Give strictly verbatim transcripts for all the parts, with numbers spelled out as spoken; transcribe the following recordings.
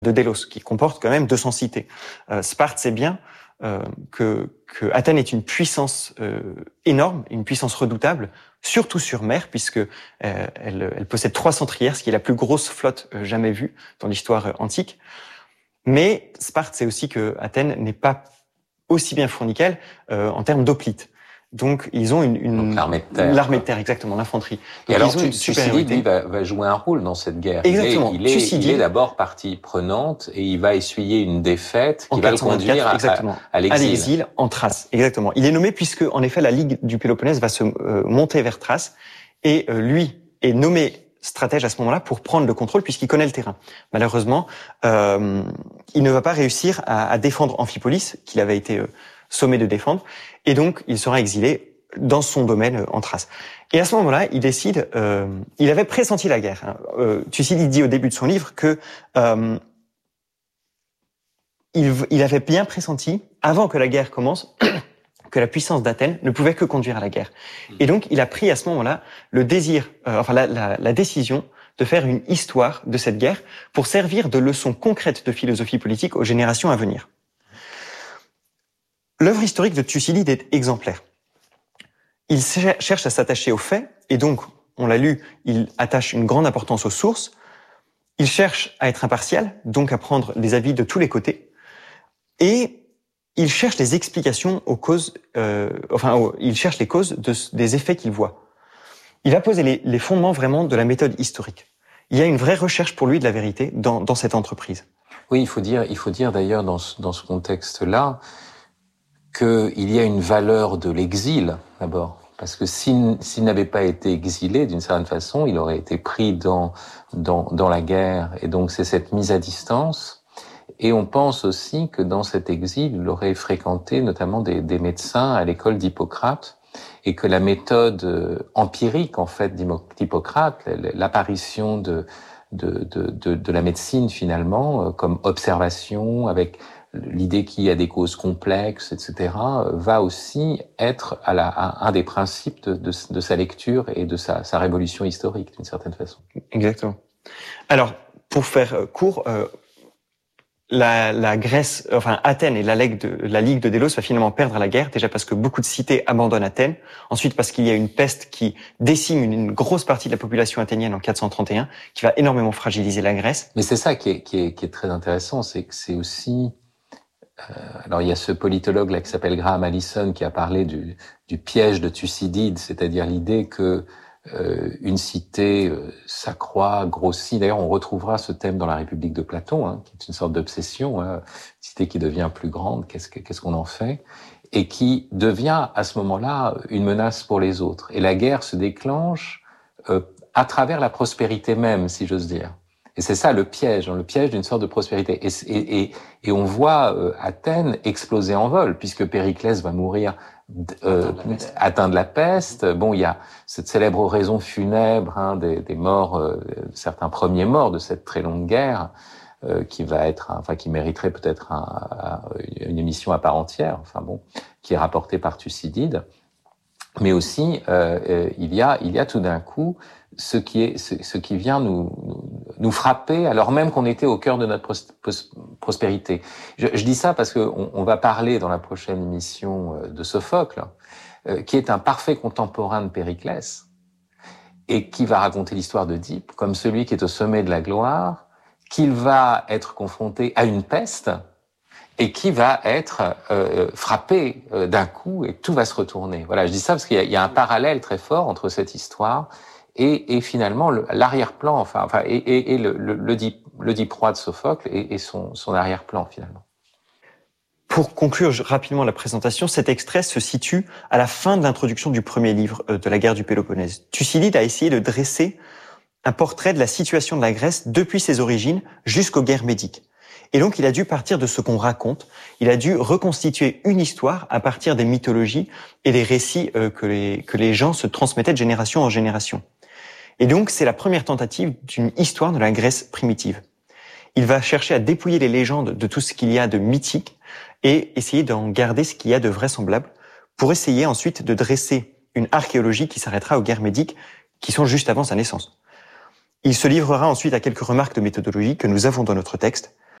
de Délos, qui comporte quand même deux cents cités. Euh, Sparte sait bien euh, que, que Athènes est une puissance euh, énorme, une puissance redoutable, surtout sur mer, puisque euh, elle, elle possède trois cents trières, ce qui est la plus grosse flotte euh, jamais vue dans l'histoire euh, antique. Mais Sparte sait aussi que Athènes n'est pas aussi bien fournie qu'elle euh, en termes d'hoplites. Donc, ils ont une, une l'armée de terre. L'armée de terre, exactement, l'infanterie. Et alors, Thucydide, lui, va, va jouer un rôle dans cette guerre. Exactement. Il est, il est, il est d'abord partie prenante et il va essuyer une défaite qui va le conduire à, à, à l'exil. À l'exil, en Thrace, exactement. Il est nommé puisque, en effet, la Ligue du Péloponnèse va se euh, monter vers Thrace et euh, lui est nommé stratège à ce moment-là pour prendre le contrôle puisqu'il connaît le terrain. Malheureusement, euh, il ne va pas réussir à, à défendre Amphipolis, qu'il avait été euh, sommé de défendre, et donc il sera exilé dans son domaine euh, en Thrace. Et à ce moment-là, il décide, euh, il avait pressenti la guerre. Hein. Euh, Thucydide dit au début de son livre que euh, il, il avait bien pressenti, avant que la guerre commence, que la puissance d'Athènes ne pouvait que conduire à la guerre. Et donc, il a pris à ce moment-là le désir, euh, enfin la, la, la décision de faire une histoire de cette guerre pour servir de leçon concrète de philosophie politique aux générations à venir. L'œuvre historique de Thucydide est exemplaire. Il cherche à s'attacher aux faits, et donc, on l'a lu, il attache une grande importance aux sources. Il cherche à être impartial, donc à prendre les avis de tous les côtés. Et il cherche les explications aux causes, euh, enfin, aux, il cherche les causes de, des effets qu'il voit. Il va poser les, les fondements vraiment de la méthode historique. Il y a une vraie recherche pour lui de la vérité dans, dans cette entreprise. Oui, il faut dire, il faut dire d'ailleurs dans ce, dans ce contexte-là qu'il y a une valeur de l'exil d'abord, parce que s'il, s'il n'avait pas été exilé d'une certaine façon, il aurait été pris dans dans, dans la guerre, et donc c'est cette mise à distance. Et on pense aussi que dans cet exil, il aurait fréquenté notamment des, des médecins à l'école d'Hippocrate, et que la méthode empirique en fait d'Hippocrate, l'apparition de de, de de de la médecine finalement comme observation avec l'idée qu'il y a des causes complexes, et cetera, va aussi être à la à un des principes de, de, de sa lecture et de sa, sa révolution historique d'une certaine façon. Exactement. Alors, pour faire court. Euh, La, la Grèce, enfin Athènes et la Ligue de, la Ligue de Délos va finalement perdre la guerre, déjà parce que beaucoup de cités abandonnent Athènes, ensuite parce qu'il y a une peste qui décime une, une grosse partie de la population athénienne en quatre cent trente et un, qui va énormément fragiliser la Grèce. Mais c'est ça qui est, qui est, qui est très intéressant, c'est que c'est aussi... Euh, alors il y a ce politologue là qui s'appelle Graham Allison qui a parlé du, du piège de Thucydide, c'est-à-dire l'idée que Euh, une cité euh, s'accroît, grossit. D'ailleurs, on retrouvera ce thème dans la République de Platon, hein, qui est une sorte d'obsession. Hein, une cité qui devient plus grande, qu'est-ce, que, qu'est-ce qu'on en fait? Et qui devient à ce moment-là une menace pour les autres. Et la guerre se déclenche euh, à travers la prospérité même, si j'ose dire. Et c'est ça le piège, hein, le piège d'une sorte de prospérité. Et, et, et, et on voit euh, Athènes exploser en vol, puisque Périclès va mourir Euh, atteint de la peste. Bon, il y a cette célèbre oraison funèbre hein, des, des morts, euh, certains premiers morts de cette très longue guerre, euh, qui va être, enfin, qui mériterait peut-être un, un, une émission à part entière. Enfin bon, qui est rapportée par Thucydide. Mais aussi, euh, il y a, il y a tout d'un coup ce qui est, ce, ce qui vient nous, nous frapper, alors même qu'on était au cœur de notre pros, pros, prospérité. Je, je dis ça parce que on, on va parler dans la prochaine émission de Sophocle, euh, qui est un parfait contemporain de Périclès et qui va raconter l'histoire d'Œdipe comme celui qui est au sommet de la gloire, qu'il va être confronté à une peste et qui va être euh, frappé euh, d'un coup et tout va se retourner. Voilà, je dis ça parce qu'il y a, il y a un parallèle très fort entre cette histoire et, et finalement le, l'arrière-plan, enfin, enfin et, et, et le, le, l'Œdipe roi de Sophocle et, et son, son arrière-plan finalement. Pour conclure rapidement la présentation, cet extrait se situe à la fin de l'introduction du premier livre de la guerre du Péloponnèse. Thucydide a essayé de dresser un portrait de la situation de la Grèce depuis ses origines jusqu'aux guerres médiques. Et donc, il a dû partir de ce qu'on raconte. Il a dû reconstituer une histoire à partir des mythologies et des récits euh, que les, que les gens se transmettaient de génération en génération. Et donc, c'est la première tentative d'une histoire de la Grèce primitive. Il va chercher à dépouiller les légendes de tout ce qu'il y a de mythique et essayer d'en garder ce qu'il y a de vraisemblable pour essayer ensuite de dresser une archéologie qui s'arrêtera aux guerres médiques qui sont juste avant sa naissance. Il se livrera ensuite à quelques remarques de méthodologie que nous avons dans notre texte.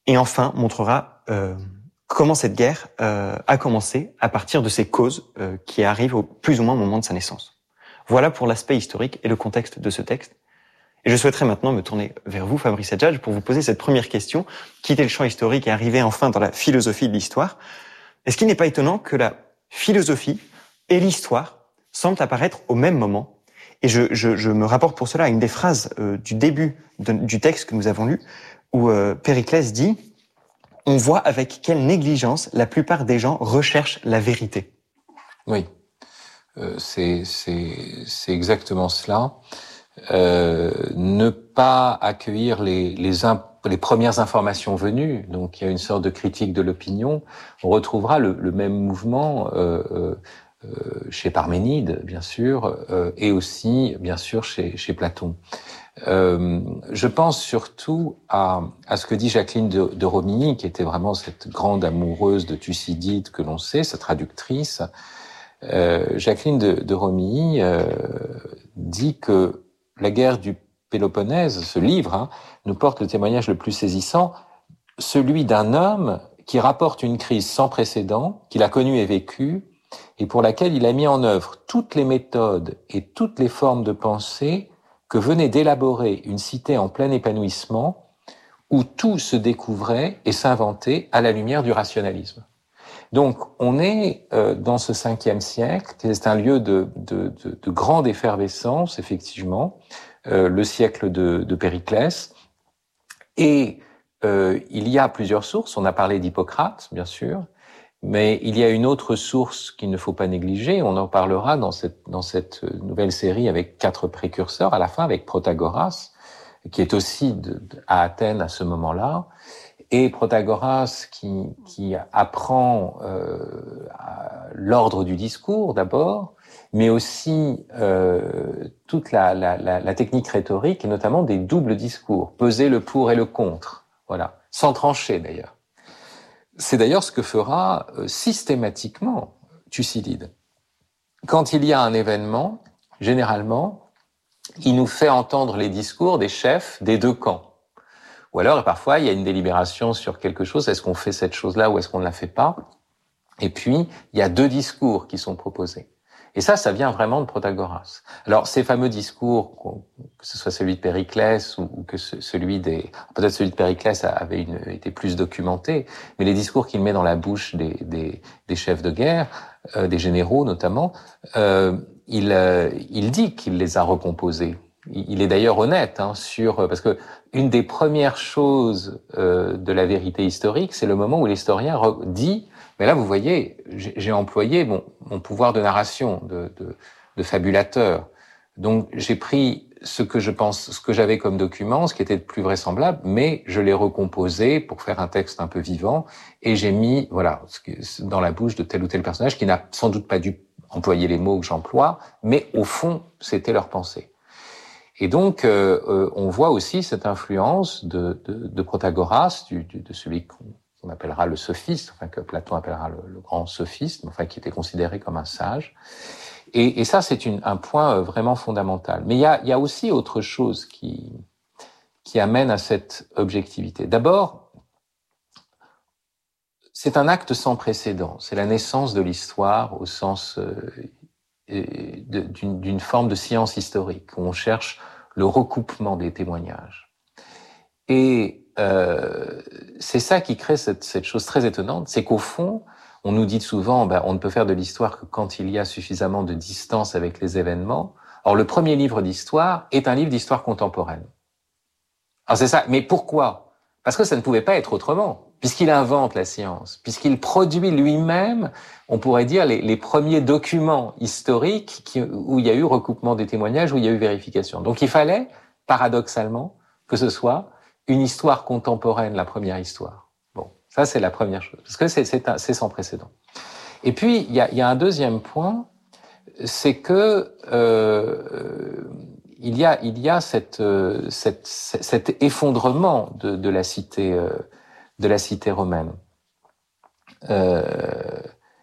Et enfin, montrera euh, comment cette guerre euh, a commencé à partir de ses causes euh, qui arrivent au plus ou moins au moment de sa naissance. Voilà pour l'aspect historique et le contexte de ce texte. Et je souhaiterais maintenant me tourner vers vous, Fabrice Adjadj, pour vous poser cette première question, quitter le champ historique et arriver enfin dans la philosophie de l'histoire. Est-ce qu'il n'est pas étonnant que la philosophie et l'histoire semblent apparaître au même moment? Et je, je, je me rapporte pour cela à une des phrases euh, du début de, du texte que nous avons lu, où euh, Périclès dit « On voit avec quelle négligence la plupart des gens recherchent la vérité. » Oui, euh, c'est, c'est, c'est exactement cela. Euh, ne pas accueillir les, les, imp- les premières informations venues, donc il y a une sorte de critique de l'opinion, on retrouvera le, le même mouvement euh, euh, chez Parménide, bien sûr, euh, et aussi, bien sûr, chez, chez Platon. Euh, je pense surtout à, à ce que dit Jacqueline de, de Romilly, qui était vraiment cette grande amoureuse de Thucydide que l'on sait, sa traductrice. Euh, Jacqueline de, de Romilly euh, dit que la guerre du Péloponnèse, ce livre, hein, nous porte le témoignage le plus saisissant, celui d'un homme qui rapporte une crise sans précédent, qu'il a connue et vécue, et pour laquelle il a mis en œuvre toutes les méthodes et toutes les formes de pensée que venait d'élaborer une cité en plein épanouissement, où tout se découvrait et s'inventait à la lumière du rationalisme. Donc, on est euh, dans ce cinquième siècle, c'est un lieu de, de, de, de grande effervescence, effectivement, euh, le siècle de, de Périclès, et euh, il y a plusieurs sources, on a parlé d'Hippocrate, bien sûr, mais il y a une autre source qu'il ne faut pas négliger, on en parlera dans cette, dans cette nouvelle série avec quatre précurseurs, à la fin avec Protagoras, qui est aussi de, de, à Athènes à ce moment-là, et Protagoras qui, qui apprend euh, l'ordre du discours d'abord, mais aussi euh, toute la, la, la, la technique rhétorique, et notamment des doubles discours, peser le pour et le contre, voilà, sans trancher d'ailleurs. C'est d'ailleurs ce que fera euh, systématiquement Thucydide. Quand il y a un événement, généralement, il nous fait entendre les discours des chefs des deux camps. Ou alors, parfois, il y a une délibération sur quelque chose. Est-ce qu'on fait cette chose-là ou est-ce qu'on ne la fait pas? Et puis, il y a deux discours qui sont proposés. Et ça, ça vient vraiment de Protagoras. Alors, ces fameux discours, que ce soit celui de Périclès ou, ou que ce, celui des... Peut-être celui de Périclès avait une, été plus documenté, mais les discours qu'il met dans la bouche des, des, des chefs de guerre, euh, des généraux notamment, euh, il, euh, il dit qu'il les a recomposés. Il est d'ailleurs honnête hein, sur parce que une des premières choses euh, de la vérité historique, c'est le moment où l'historien dit mais là vous voyez, j'ai employé mon, mon pouvoir de narration, de, de, de fabulateur. Donc j'ai pris ce que je pense, ce que j'avais comme document, ce qui était le plus vraisemblable, mais je l'ai recomposé pour faire un texte un peu vivant et j'ai mis voilà dans la bouche de tel ou tel personnage qui n'a sans doute pas dû employer les mots que j'emploie, mais au fond c'était leur pensée. Et donc, euh, euh, on voit aussi cette influence de, de, de Protagoras, du, du, de celui qu'on, qu'on appellera le sophiste, enfin que Platon appellera le, le grand sophiste, enfin qui était considéré comme un sage. Et, et ça, c'est une, un point vraiment fondamental. Mais il y a, il y a aussi autre chose qui, qui amène à cette objectivité. D'abord, c'est un acte sans précédent. C'est la naissance de l'histoire au sens euh, d'une, d'une forme de science historique, où on cherche le recoupement des témoignages. Et euh, c'est ça qui crée cette, cette chose très étonnante, c'est qu'au fond, on nous dit souvent, ben, on ne peut faire de l'histoire que quand il y a suffisamment de distance avec les événements. Or, le premier livre d'histoire est un livre d'histoire contemporaine. Alors c'est ça, mais pourquoi? Parce que ça ne pouvait pas être autrement, puisqu'il invente la science, puisqu'il produit lui-même, on pourrait dire, les, les premiers documents historiques qui, où il y a eu recoupement des témoignages, où il y a eu vérification. Donc il fallait, paradoxalement, que ce soit une histoire contemporaine, la première histoire. Bon, ça c'est la première chose, parce que c'est, c'est, un, c'est sans précédent. Et puis, il y a, il y a un deuxième point, c'est que... Euh, Il y a, il y a cette, cette, cet effondrement de, de la cité, de la cité romaine. Euh,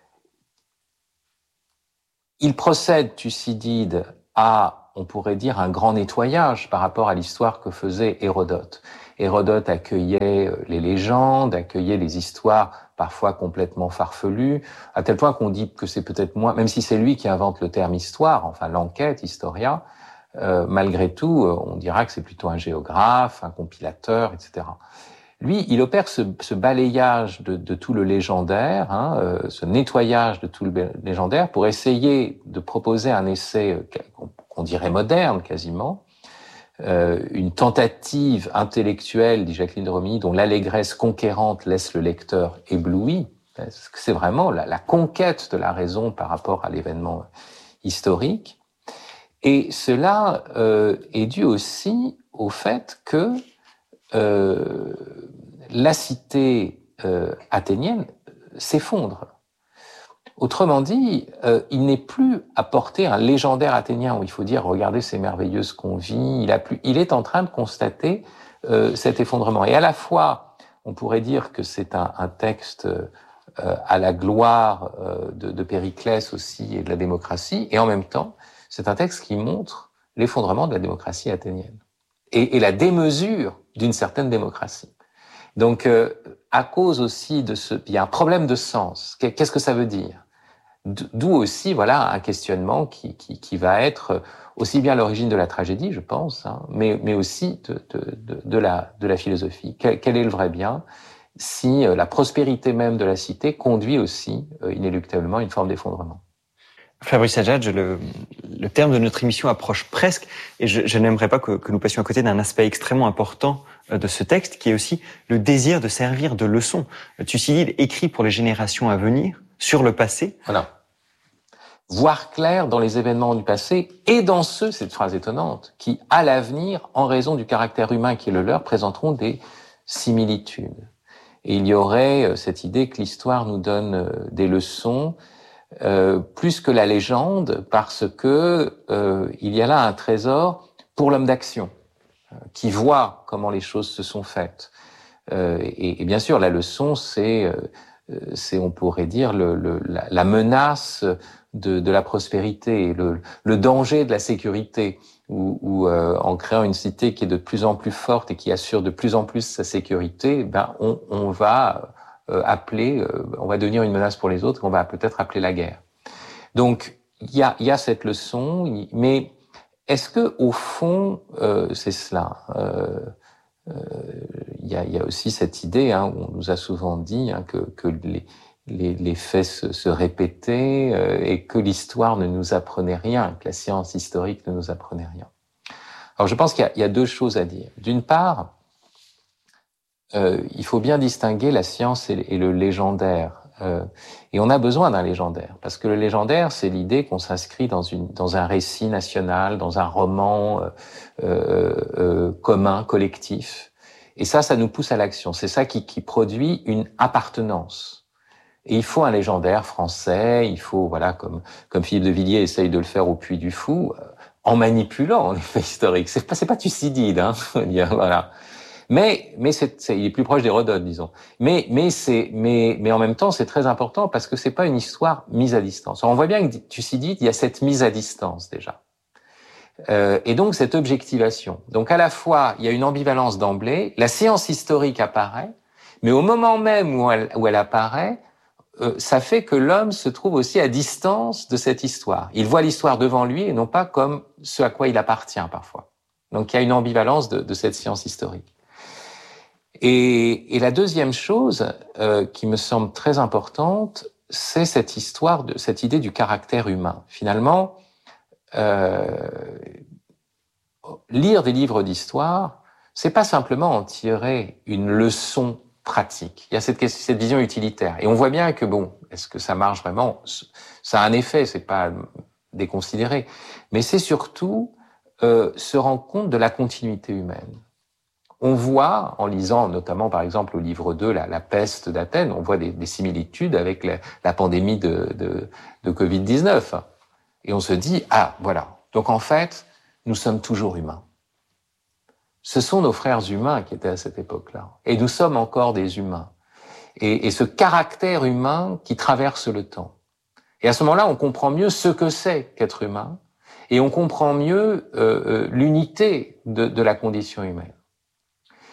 il procède, Thucydide, à, on pourrait dire, un grand nettoyage par rapport à l'histoire que faisait Hérodote. Hérodote accueillait les légendes, accueillait les histoires parfois complètement farfelues, à tel point qu'on dit que c'est peut-être moins, même si c'est lui qui invente le terme histoire, enfin l'enquête, historia, euh, malgré tout, on dira que c'est plutôt un géographe, un compilateur, et cetera. Lui, il opère ce, ce balayage de, de tout le légendaire, hein, euh, ce nettoyage de tout le légendaire pour essayer de proposer un essai euh, qu'on dirait moderne quasiment, euh, une tentative intellectuelle, dit Jacqueline de Romilly, dont l'allégresse conquérante laisse le lecteur ébloui. C'est vraiment la, la conquête de la raison par rapport à l'événement historique. Et cela euh, est dû aussi au fait que euh, la cité euh, athénienne s'effondre. Autrement dit, euh, il n'est plus à porter un légendaire athénien où il faut dire « regardez, c'est merveilleux ce qu'on vit ». Il a plus, il est en train de constater euh, cet effondrement. Et à la fois, on pourrait dire que c'est un, un texte euh, à la gloire euh, de, de Périclès aussi et de la démocratie, et en même temps, c'est un texte qui montre l'effondrement de la démocratie athénienne et, et la démesure d'une certaine démocratie. Donc, euh, à cause aussi de ce... Il y a un problème de sens. Qu'est-ce que ça veut dire ? D'où aussi, voilà, un questionnement qui, qui, qui va être aussi bien l'origine de la tragédie, je pense, hein, mais, mais aussi de, de, de, de, la, de la philosophie. Quel, quel est le vrai bien si euh, la prospérité même de la cité conduit aussi, euh, inéluctablement, à une forme d'effondrement ? Fabrice Adjadj, le, le terme de notre émission approche presque, et je, je n'aimerais pas que, que nous passions à côté d'un aspect extrêmement important de ce texte, qui est aussi le désir de servir de leçon. Thucydide écrit pour les générations à venir, sur le passé. Voilà. Voir clair dans les événements du passé, et dans ceux, cette phrase étonnante, qui, à l'avenir, en raison du caractère humain qui est le leur, présenteront des similitudes. Et il y aurait cette idée que l'histoire nous donne des leçons, Euh, plus que la légende, parce que euh, il y a là un trésor pour l'homme d'action, euh, qui voit comment les choses se sont faites. Euh, et, et bien sûr, la leçon, c'est, euh, c'est on pourrait dire, le, le, la, la menace de, de la prospérité, le, le danger de la sécurité, où, où euh, en créant une cité qui est de plus en plus forte et qui assure de plus en plus sa sécurité, ben on, on va Euh, appeler, euh, on va devenir une menace pour les autres, on va peut-être appeler la guerre. Donc, il y a, y a cette leçon, mais est-ce que au fond, euh, c'est cela euh, euh, y, a, y a aussi cette idée, hein, où on nous a souvent dit hein, que, que les, les, les faits se, se répétaient euh, et que l'histoire ne nous apprenait rien, que la science historique ne nous apprenait rien. Alors, je pense qu'il y a, y a deux choses à dire. D'une part, Euh, il faut bien distinguer la science et, et le légendaire. Euh, et on a besoin d'un légendaire, parce que le légendaire, c'est l'idée qu'on s'inscrit dans, une, dans un récit national, dans un roman euh, euh, euh, commun, collectif. Et ça, ça nous pousse à l'action. C'est ça qui, qui produit une appartenance. Et il faut un légendaire français, il faut, voilà, comme, comme Philippe de Villiers essaye de le faire au Puy du Fou, euh, en manipulant les faits historiques. C'est pas, c'est pas Thucydide, hein, voilà. Mais, mais c'est, c'est, il est plus proche d'Hérodote, disons. Mais, mais c'est, mais, mais en même temps, c'est très important parce que c'est pas une histoire mise à distance. Alors on voit bien que Thucydide, il y a cette mise à distance déjà. Euh, et donc cette objectivation. Donc à la fois, il y a une ambivalence d'emblée, la science historique apparaît, mais au moment même où elle, où elle apparaît, euh, ça fait que l'homme se trouve aussi à distance de cette histoire. Il voit l'histoire devant lui et non pas comme ce à quoi il appartient parfois. Donc il y a une ambivalence de, de cette science historique. Et, et la deuxième chose euh, qui me semble très importante, c'est cette histoire, de cette idée du caractère humain. Finalement, euh, lire des livres d'histoire, c'est pas simplement en tirer une leçon pratique. Il y a cette, cette vision utilitaire. Et on voit bien que bon, est-ce que ça marche vraiment ? Ça a un effet, c'est pas déconsidéré. Mais c'est surtout euh, se rendre compte de la continuité humaine. On voit, en lisant notamment par exemple au livre deux, la, la peste d'Athènes, on voit des, des similitudes avec la, la pandémie de, de, de covid dix-neuf. Et on se dit, ah voilà, donc en fait, nous sommes toujours humains. Ce sont nos frères humains qui étaient à cette époque-là. Et nous sommes encore des humains. Et, et ce caractère humain qui traverse le temps. Et à ce moment-là, on comprend mieux ce que c'est qu'être humain. Et on comprend mieux euh, euh, l'unité de, de la condition humaine.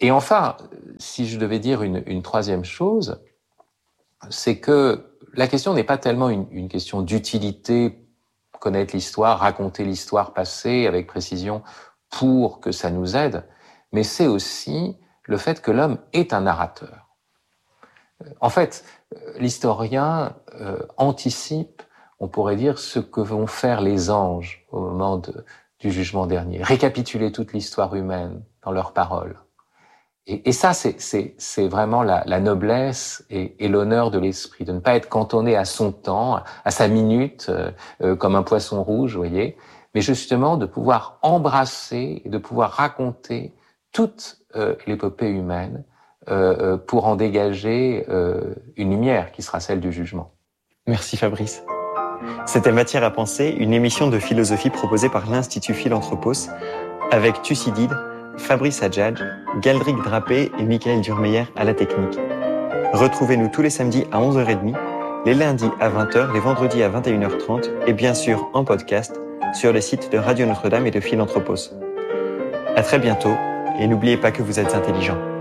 Et enfin, si je devais dire une, une troisième chose, c'est que la question n'est pas tellement une, une question d'utilité, connaître l'histoire, raconter l'histoire passée avec précision pour que ça nous aide, mais c'est aussi le fait que l'homme est un narrateur. En fait, l'historien euh, anticipe, on pourrait dire, ce que vont faire les anges au moment de, du jugement dernier, récapituler toute l'histoire humaine dans leurs paroles. Et, et ça, c'est, c'est, c'est vraiment la, la noblesse et, et l'honneur de l'esprit, de ne pas être cantonné à son temps, à sa minute, euh, euh, comme un poisson rouge, vous voyez, mais justement de pouvoir embrasser et de pouvoir raconter toute euh, l'épopée humaine euh, pour en dégager euh, une lumière qui sera celle du jugement. Merci Fabrice. C'était Matière à penser, une émission de philosophie proposée par l'Institut Philanthropos avec Thucydide, Fabrice Adjadj, Galdric Drapé et Michael Durmeyer à la technique. Retrouvez-nous tous les samedis à onze heures trente, les lundis à vingt heures, les vendredis à vingt et une heures trente et bien sûr en podcast sur les sites de Radio Notre-Dame et de Philanthropos. À très bientôt et n'oubliez pas que vous êtes intelligents.